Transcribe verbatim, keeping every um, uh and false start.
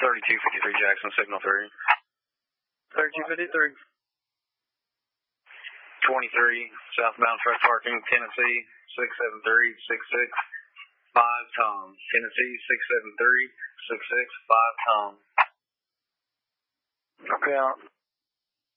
thirty-two fifty-three Jackson, signal three. thirty-two fifty-three. twenty-three, southbound truck parking, Tennessee, six seven three, six six five Tom. Tennessee, six seven three, six six five Tom. Okay, out.